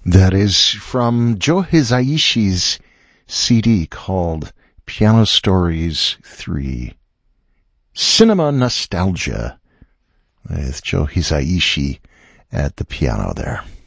That is from Joe Hisaishi's CD called Piano Stories 3. Cinema Nostalgia with Joe Hisaishi at the piano there.